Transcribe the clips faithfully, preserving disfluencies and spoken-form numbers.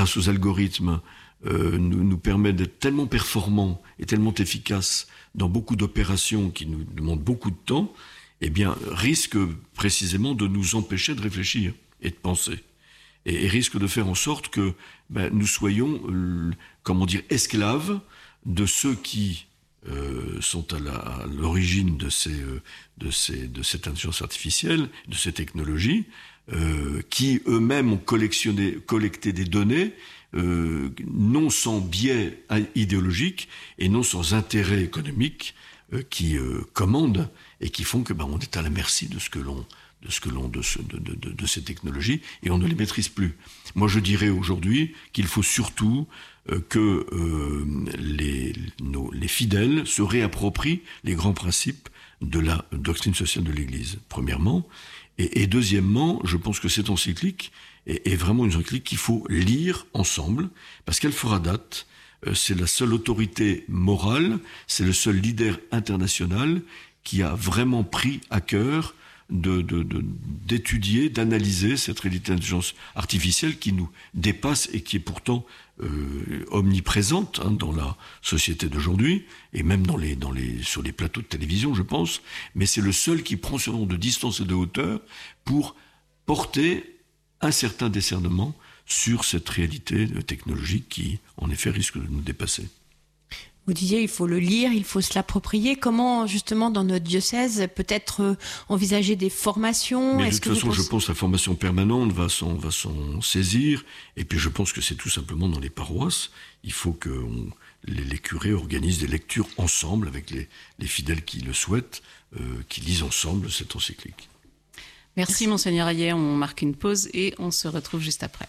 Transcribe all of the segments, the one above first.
grâce aux algorithmes, euh, nous, nous permet d'être tellement performants et tellement efficaces dans beaucoup d'opérations qui nous demandent beaucoup de temps, eh bien, risque précisément de nous empêcher de réfléchir et de penser. Et, et risque de faire en sorte que ben, nous soyons, euh, comment dire, esclaves de ceux qui euh, sont à, la, à l'origine de, ces, euh, de, ces, de cette intelligence artificielle, de ces technologies, euh, qui eux-mêmes ont collectionné, collecté des données, euh, non sans biais idéologique et non sans intérêt économique, euh, qui euh, commandent et qui font que ben, on est à la merci de ce que l'on de ce que l'on de, ce, de, de, de, de ces technologies et on ne les maîtrise plus. Moi, je dirais aujourd'hui qu'il faut surtout euh, que euh, les, nos, les fidèles se réapproprient les grands principes de la doctrine sociale de l'Église, premièrement. Et, et deuxièmement, je pense que cette encyclique est, est vraiment une encyclique qu'il faut lire ensemble, parce qu'elle fera date. Euh, c'est la seule autorité morale, c'est le seul leader international qui a vraiment pris à cœur De, de, de, d'étudier, d'analyser cette réalité d'intelligence artificielle qui nous dépasse et qui est pourtant euh, omniprésente hein, dans la société d'aujourd'hui et même dans les, dans les, sur les plateaux de télévision, je pense. Mais c'est le seul qui prend ce nom de distance et de hauteur pour porter un certain discernement sur cette réalité technologique qui, en effet, risque de nous dépasser. Vous disiez, il faut le lire, il faut se l'approprier. Comment, justement, dans notre diocèse, peut-être euh, envisager des formations? Mais Est-ce de toute façon, pensez... je pense que la formation permanente va s'en, va s'en saisir. Et puis, je pense que c'est tout simplement dans les paroisses. Il faut que on, les, les curés organisent des lectures ensemble avec les, les fidèles qui le souhaitent, euh, qui lisent ensemble cette encyclique. Merci, Merci. Monseigneur Hayet. On marque une pause et on se retrouve juste après.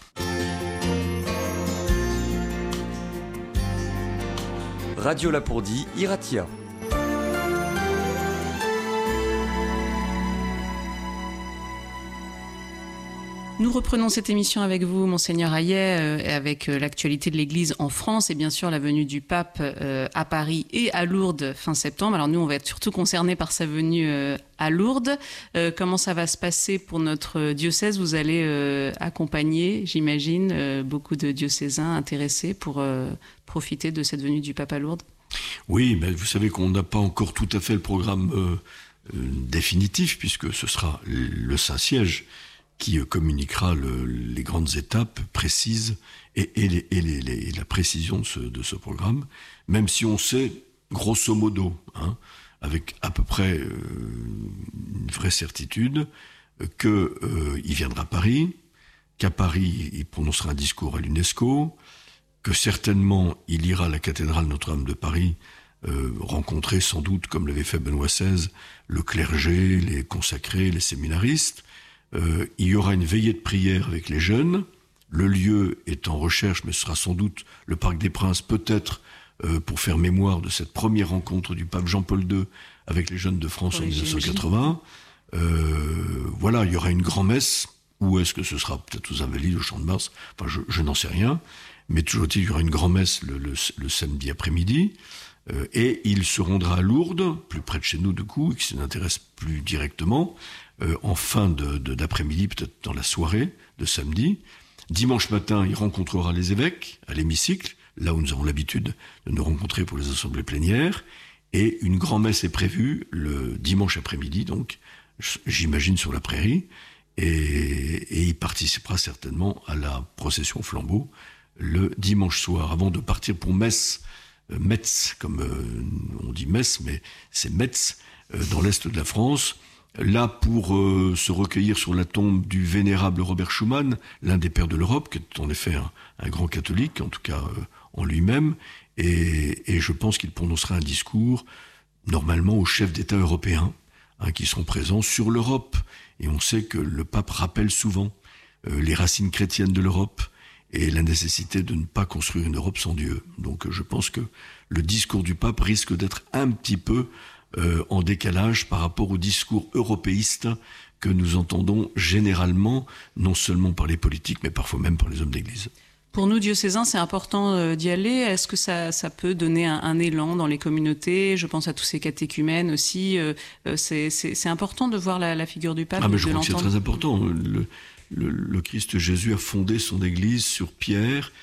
Radio Lapourdie, Iratia. Nous reprenons cette émission avec vous, Monseigneur Hayet, euh, avec euh, l'actualité de l'Église en France et bien sûr la venue du pape euh, à Paris et à Lourdes fin septembre. Alors nous, on va être surtout concernés par sa venue euh, à Lourdes. Euh, comment ça va se passer pour notre diocèse? Vous allez euh, accompagner, j'imagine, euh, beaucoup de diocésains intéressés pour euh, profiter de cette venue du pape à Lourdes? Oui, mais vous savez qu'on n'a pas encore tout à fait le programme euh, euh, définitif, puisque ce sera le Saint-Siège qui euh, communiquera le, les grandes étapes précises et, et, les, et, les, les, et la précision de ce, de ce programme, même si on sait, grosso modo, hein, avec à peu près euh, une vraie certitude, euh, qu'il euh, viendra à Paris, qu'à Paris, il prononcera un discours à l'UNESCO, que certainement il ira à la cathédrale Notre-Dame de Paris euh, rencontrer sans doute, comme l'avait fait Benoît seize, le clergé, les consacrés, les séminaristes. Euh, il y aura une veillée de prière avec les jeunes. Le lieu est en recherche, mais ce sera sans doute le Parc des Princes, peut-être euh, pour faire mémoire de cette première rencontre du pape Jean-Paul deux avec les jeunes de France oui, en dix-neuf cent quatre-vingts. Euh, voilà, il y aura une grand-messe. Ou est-ce que ce sera peut-être aux Invalides, au Champ de Mars? Enfin, je, je n'en sais rien. Mais toujours il y aura une grand-messe le, le, le samedi après-midi, euh, et il se rendra à Lourdes, plus près de chez nous du coup, et qui s'intéresse plus directement, euh, en fin de, de, d'après-midi, peut-être dans la soirée de samedi. Dimanche matin, il rencontrera les évêques à l'hémicycle, là où nous avons l'habitude de nous rencontrer pour les assemblées plénières, et une grand-messe est prévue le dimanche après-midi, donc j'imagine sur la prairie, et, et il participera certainement à la procession flambeau le dimanche soir, avant de partir pour Metz, euh, Metz, comme euh, on dit Metz, mais c'est Metz, euh, dans l'est de la France, là pour euh, se recueillir sur la tombe du vénérable Robert Schuman, l'un des pères de l'Europe, qui est en effet un, un grand catholique, en tout cas euh, en lui-même, et, et je pense qu'il prononcera un discours, normalement, aux chefs d'État européens, hein, qui seront présents sur l'Europe. Et on sait que le pape rappelle souvent euh, les racines chrétiennes de l'Europe, et la nécessité de ne pas construire une Europe sans Dieu. Donc je pense que le discours du pape risque d'être un petit peu euh, en décalage par rapport au discours européiste que nous entendons généralement, non seulement par les politiques, mais parfois même par les hommes d'église. Pour nous, diocésains, c'est important euh, d'y aller. Est-ce que ça, ça peut donner un, un élan dans les communautés? Je pense à tous ces catéchumènes aussi. Euh, c'est, c'est, c'est important de voir la, la figure du pape. Ah, mais de je crois l'entendre. que c'est très important. Le, le, le Christ Jésus a fondé son église sur Pierre